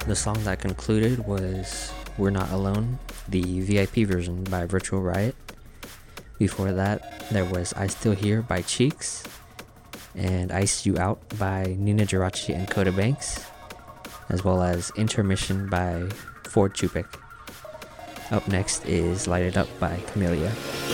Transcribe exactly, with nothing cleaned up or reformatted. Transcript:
The song that concluded was We're Not Alone, the V I P version by Virtual Riot. Before that, there was I Still Here by Cheeks, and Ice You Out by Nina Geraci and Coda Banks, as well as Intermission by Ford Chupik. Up next is Light It Up by Camellia.